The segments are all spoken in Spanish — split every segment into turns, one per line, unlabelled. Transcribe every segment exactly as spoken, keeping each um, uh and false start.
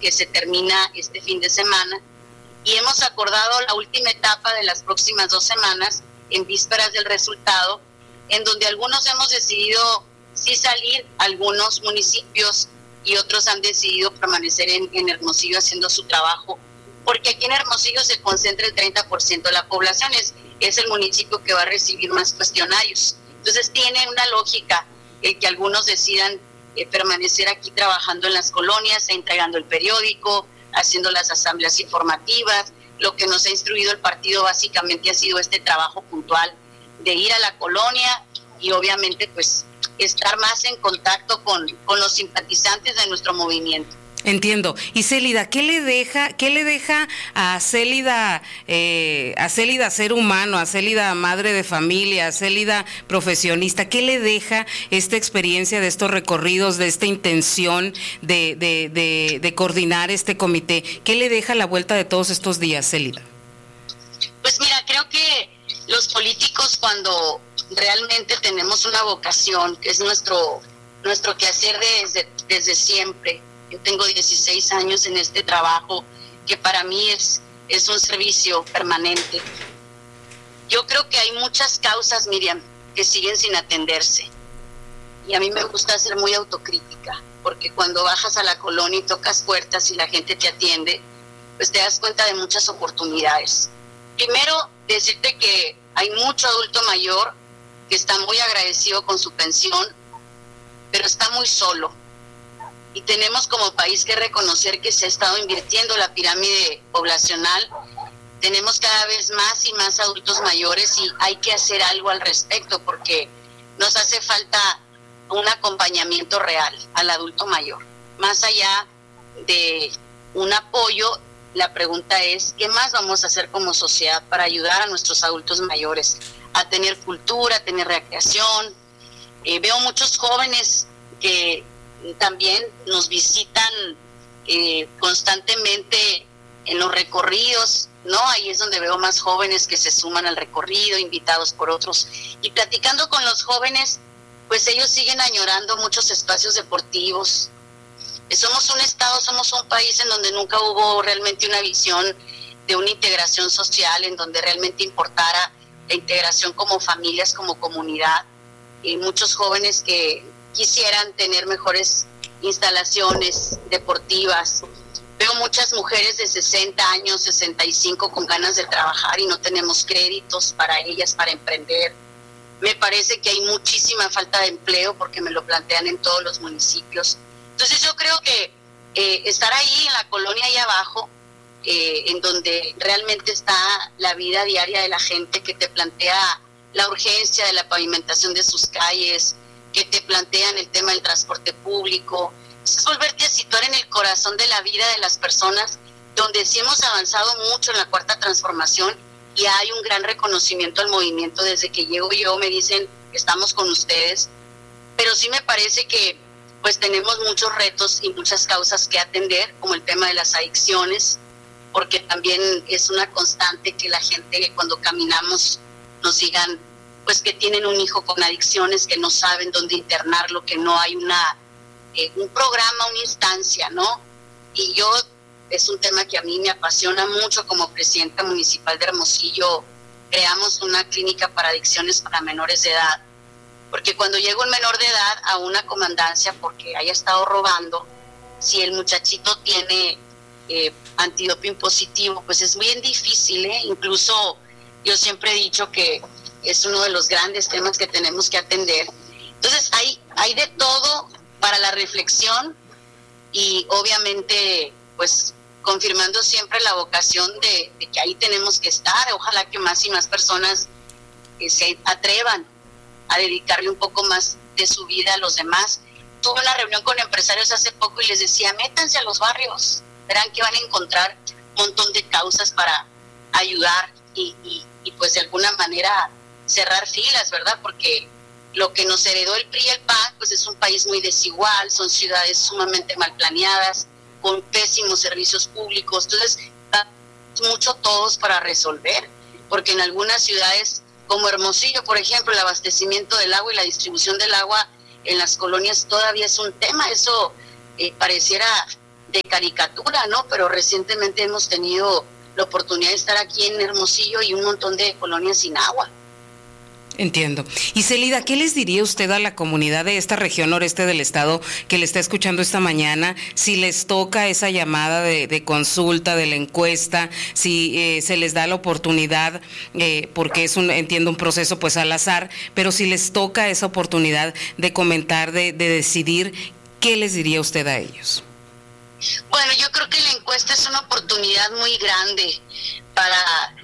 que se termina este fin de semana, y hemos acordado la última etapa de las próximas dos semanas, en vísperas del resultado, en donde algunos hemos decidido sí salir, algunos municipios y otros han decidido permanecer en, en Hermosillo haciendo su trabajo, porque aquí en Hermosillo se concentra el treinta por ciento de la población, es, es el municipio que va a recibir más cuestionarios. Entonces tiene una lógica el que algunos decidan eh, permanecer aquí trabajando en las colonias, entregando el periódico, haciendo las asambleas informativas. Lo que nos ha instruido el partido básicamente ha sido este trabajo puntual de ir a la colonia y obviamente pues estar más en contacto con, con los simpatizantes de nuestro movimiento.
Entiendo. Y Célida, ¿qué le deja, qué le deja a Célida, eh, a Célida ser humano, a Célida madre de familia, a Célida profesionista? ¿Qué le deja esta experiencia de estos recorridos, de esta intención de, de, de, de coordinar este comité? ¿Qué le deja la vuelta de todos estos días, Célida?
Pues mira, creo que los políticos, cuando realmente tenemos una vocación, que es nuestro, nuestro quehacer desde, desde siempre. Yo tengo dieciséis años en este trabajo, que para mí es, es un servicio permanente. Yo creo que hay muchas causas, Miriam, que siguen sin atenderse. Y a mí me gusta ser muy autocrítica, porque cuando bajas a la colonia y tocas puertas y la gente te atiende, pues te das cuenta de muchas oportunidades. Primero, decirte que hay mucho adulto mayor que está muy agradecido con su pensión, pero está muy solo. Y tenemos como país que reconocer que se ha estado invirtiendo la pirámide poblacional. Tenemos cada vez más y más adultos mayores y hay que hacer algo al respecto porque nos hace falta un acompañamiento real al adulto mayor. Más allá de un apoyo, la pregunta es, ¿qué más vamos a hacer como sociedad para ayudar a nuestros adultos mayores a tener cultura, a tener recreación? Eh, veo muchos jóvenes que también nos visitan eh, constantemente en los recorridos, ¿no? Ahí es donde veo más jóvenes que se suman al recorrido, invitados por otros. Y platicando con los jóvenes, pues ellos siguen añorando muchos espacios deportivos. Somos un estado, somos un país en donde nunca hubo realmente una visión de una integración social, en donde realmente importara la integración como familias, como comunidad. Y muchos jóvenes que quisieran tener mejores instalaciones deportivas. Veo muchas mujeres de sesenta años, sesenta y cinco con ganas de trabajar y no tenemos créditos para ellas, para emprender. Me parece que hay muchísima falta de empleo porque me lo plantean en todos los municipios. Entonces yo creo que eh, estar ahí en la colonia ahí abajo, eh, en donde realmente está la vida diaria de la gente, que te plantea la urgencia de la pavimentación de sus calles, que te plantean el tema del transporte público, es volverte a situar en el corazón de la vida de las personas, donde sí hemos avanzado mucho en la cuarta transformación y hay un gran reconocimiento al movimiento. Desde que llego yo me dicen, estamos con ustedes, pero sí me parece que pues tenemos muchos retos y muchas causas que atender, como el tema de las adicciones, porque también es una constante que la gente cuando caminamos nos digan pues que tienen un hijo con adicciones, que no saben dónde internarlo, que no hay una eh, un programa, una instancia, ¿no? Y yo, es un tema que a mí me apasiona mucho. Como presidenta municipal de Hermosillo, creamos una clínica para adicciones para menores de edad, porque cuando llega un menor de edad a una comandancia porque haya estado robando, si el muchachito tiene eh, antidoping positivo, pues es bien difícil, ¿eh? Incluso yo siempre he dicho que es uno de los grandes temas que tenemos que atender. Entonces hay, hay de todo para la reflexión y obviamente pues confirmando siempre la vocación de, de que ahí tenemos que estar. Ojalá que más y más personas eh, se atrevan a dedicarle un poco más de su vida a los demás. Tuve una reunión con empresarios hace poco y les decía, métanse a los barrios, verán que van a encontrar un montón de causas para ayudar y, y, y pues de alguna manera cerrar filas, ¿verdad? Porque lo que nos heredó el P R I y el P A N, pues es un país muy desigual, son ciudades sumamente mal planeadas, con pésimos servicios públicos. Entonces, mucho todos para resolver, porque en algunas ciudades como Hermosillo, por ejemplo, el abastecimiento del agua y la distribución del agua en las colonias todavía es un tema. Eso eh, pareciera de caricatura, ¿no? Pero recientemente hemos tenido la oportunidad de estar aquí en Hermosillo y un montón de colonias sin agua.
Entiendo. Y Celida, ¿qué les diría usted a la comunidad de esta región noreste del estado que le está escuchando esta mañana si les toca esa llamada de, de consulta, de la encuesta, si eh, se les da la oportunidad, eh, porque es un, entiendo, un proceso pues al azar, pero si les toca esa oportunidad de comentar, de, de decidir, ¿qué les diría usted a ellos?
Bueno, yo creo que la encuesta es una oportunidad muy grande para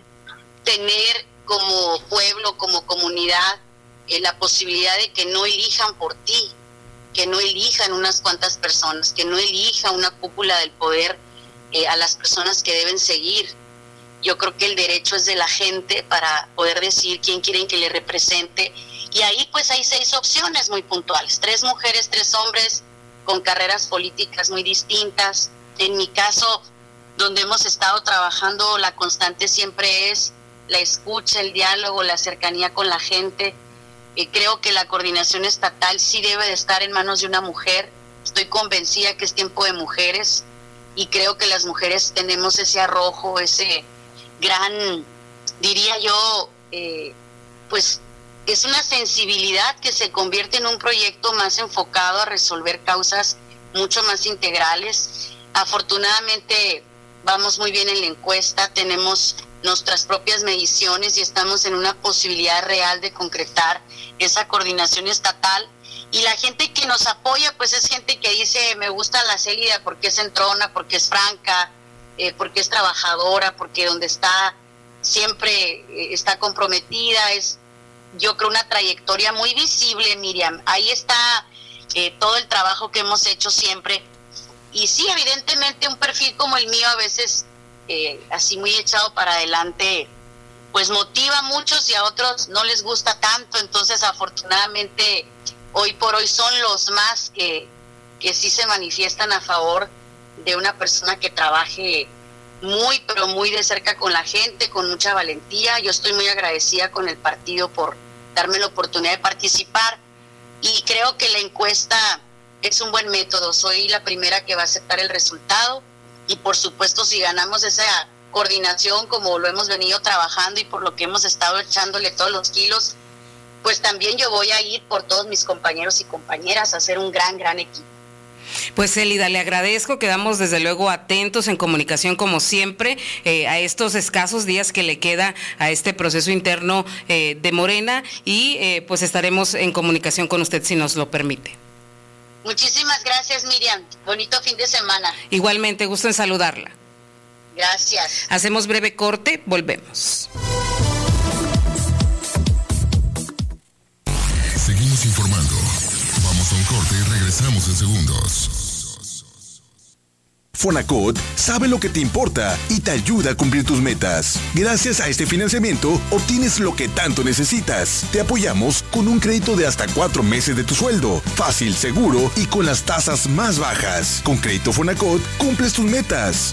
tener como pueblo, como comunidad, eh, la posibilidad de que no elijan por ti, que no elijan unas cuantas personas, que no elija una cúpula del poder eh, a las personas que deben seguir. Yo creo que el derecho es de la gente para poder decidir quién quieren que le represente, y ahí pues hay seis opciones muy puntuales, tres mujeres, tres hombres, con carreras políticas muy distintas. En mi caso, donde hemos estado trabajando, la constante siempre es la escucha, el diálogo, la cercanía con la gente. Eh, creo que la coordinación estatal sí debe de estar en manos de una mujer. Estoy convencida que es tiempo de mujeres, y creo que las mujeres tenemos ese arrojo, ese gran, diría yo, eh, pues es una sensibilidad que se convierte en un proyecto más enfocado a resolver causas mucho más integrales. Afortunadamente vamos muy bien en la encuesta, tenemos nuestras propias mediciones y estamos en una posibilidad real de concretar esa coordinación estatal, y la gente que nos apoya pues es gente que dice: me gusta la Celida porque es entrona, porque es franca, eh, porque es trabajadora, porque donde está siempre eh, está comprometida. Es, yo creo, una trayectoria muy visible, Miriam. Ahí está eh, todo el trabajo que hemos hecho siempre, y sí, evidentemente un perfil como el mío a veces Eh, así muy echado para adelante, pues motiva a muchos y a otros no les gusta tanto. Entonces afortunadamente hoy por hoy son los más que, que sí se manifiestan a favor de una persona que trabaje muy pero muy de cerca con la gente, con mucha valentía. Yo estoy muy agradecida con el partido por darme la oportunidad de participar, y creo que la encuesta es un buen método. Soy la primera que va a aceptar el resultado, y por supuesto si ganamos esa coordinación como lo hemos venido trabajando y por lo que hemos estado echándole todos los kilos, pues también yo voy a ir por todos mis compañeros y compañeras a hacer un gran, gran equipo.
Pues Celida, le agradezco, quedamos desde luego atentos, en comunicación como siempre, eh, a estos escasos días que le queda a este proceso interno eh, de Morena, y eh, pues estaremos en comunicación con usted si nos lo permite.
Muchísimas gracias, Miriam. Bonito fin de semana.
Igualmente, gusto en saludarla.
Gracias.
Hacemos breve corte, volvemos.
Seguimos informando. Vamos a un corte y regresamos en segundos.
Fonacot sabe lo que te importa y te ayuda a cumplir tus metas. Gracias a este financiamiento, obtienes lo que tanto necesitas. Te apoyamos con un crédito de hasta cuatro meses de tu sueldo. Fácil, seguro y con las tasas más bajas. Con Crédito Fonacot, cumples tus metas.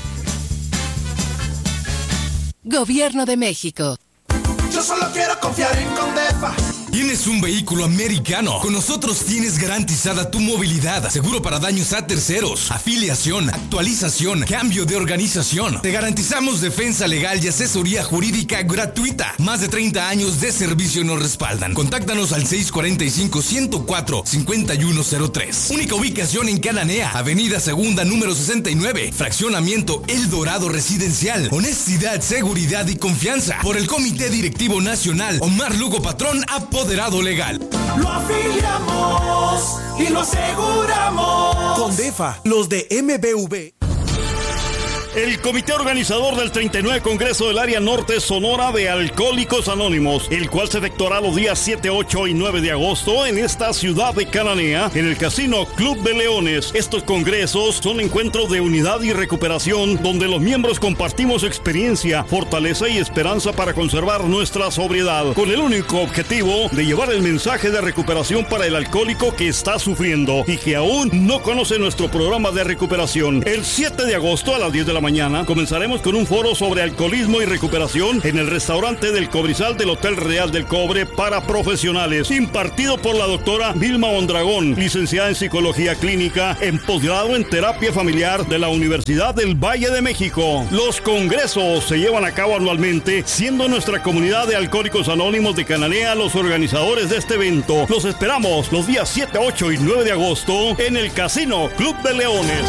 Gobierno de México.
Yo solo quiero confiar en Condefa.
¿Tienes un vehículo americano? Con nosotros tienes garantizada tu movilidad, seguro para daños a terceros, afiliación, actualización, cambio de organización. Te garantizamos defensa legal y asesoría jurídica gratuita. Más de treinta años de servicio nos respaldan. Contáctanos al seis cuatro cinco, uno cero cuatro, cinco uno cero tres. Única ubicación en Cananea, Avenida Segunda, número sesenta y nueve. Fraccionamiento El Dorado Residencial. Honestidad, seguridad y confianza. Por el Comité Directivo Nacional, Omar Lugo Patrón, apoderado legal.
Lo afiliamos y lo aseguramos.
Condefa, los de M B V.
El comité organizador del treinta y nueve Congreso del Área Norte Sonora de Alcohólicos Anónimos, el cual se efectuará los días siete, ocho y nueve de agosto en esta ciudad de Cananea, en el Casino Club de Leones. Estos congresos son encuentros de unidad y recuperación, donde los miembros compartimos experiencia, fortaleza y esperanza para conservar nuestra sobriedad, con el único objetivo de llevar el mensaje de recuperación para el alcohólico que está sufriendo y que aún no conoce nuestro programa de recuperación. El siete de agosto a las diez de la mañana comenzaremos con un foro sobre alcoholismo y recuperación en el restaurante del Cobrizal del Hotel Real del Cobre para profesionales, impartido por la doctora Vilma Mondragón, licenciada en Psicología Clínica, en posgrado en Terapia Familiar de la Universidad del Valle de México. Los congresos se llevan a cabo anualmente, siendo nuestra comunidad de Alcohólicos Anónimos de Cananea los organizadores de este evento. Los esperamos los días siete, ocho y nueve de agosto en el Casino Club de Leones.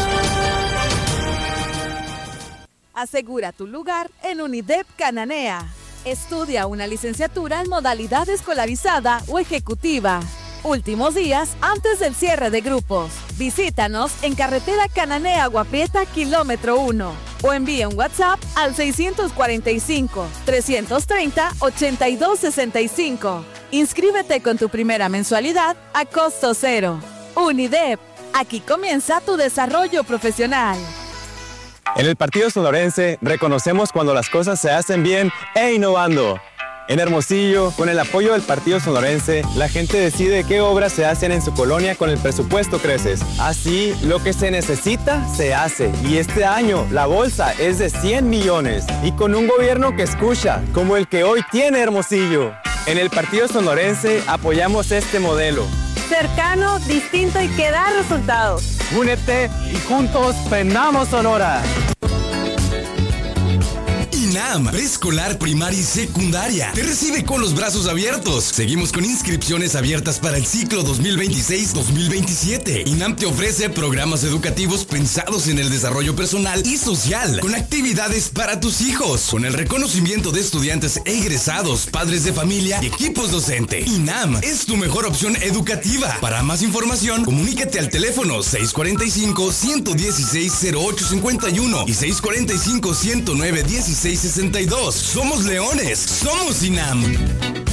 Asegura tu lugar en Unidep Cananea. Estudia una licenciatura en modalidad escolarizada o ejecutiva. Últimos días antes del cierre de grupos. Visítanos en carretera Cananea Agua Prieta, kilómetro uno. O envía un WhatsApp al seis cuatro cinco, tres tres cero, ocho dos seis cinco. Inscríbete con tu primera mensualidad a costo cero. Unidep, aquí comienza tu desarrollo profesional.
En el Partido Sonorense reconocemos cuando las cosas se hacen bien e innovando. En Hermosillo, con el apoyo del Partido Sonorense, la gente decide qué obras se hacen en su colonia con el presupuesto Creces. Así, lo que se necesita, se hace. Y este año, la bolsa es de cien millones. Y con un gobierno que escucha, como el que hoy tiene Hermosillo. En el Partido Sonorense apoyamos este modelo.
Cercano, distinto y que da resultados.
Únete y juntos prendamos Sonora.
INAM, preescolar, primaria y secundaria. Te recibe con los brazos abiertos. Seguimos con inscripciones abiertas para el ciclo dos mil veintiséis dos mil veintisiete. INAM te ofrece programas educativos pensados en el desarrollo personal y social, con actividades para tus hijos, con el reconocimiento de estudiantes egresados, padres de familia y equipos docentes. INAM es tu mejor opción educativa. Para más información, comunícate al teléfono seis cuatro cinco, uno uno seis, cero ocho cinco uno y seis cuatro cinco, uno cero nueve, uno seis sesenta y dos. Somos Leones, somos INAM.